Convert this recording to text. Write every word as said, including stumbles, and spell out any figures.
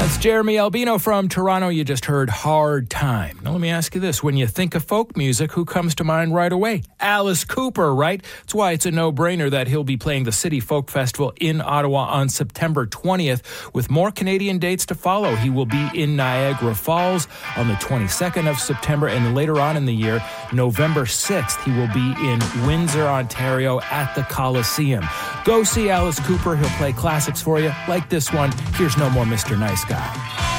That's Jeremy Albino from Toronto. You just heard Hard Time. Now let me ask you this. When you think of folk music, who comes to mind right away? Alice Cooper, right? That's why it's a no-brainer that he'll be playing the City Folk Festival in Ottawa on September twentieth. With more Canadian dates to follow, he will be in Niagara Falls on the twenty-second of September, and later on in the year, November sixth, he will be in Windsor, Ontario at the Coliseum. Go see Alice Cooper. He'll play classics for you like this one. Here's No More Mister Nice Guy.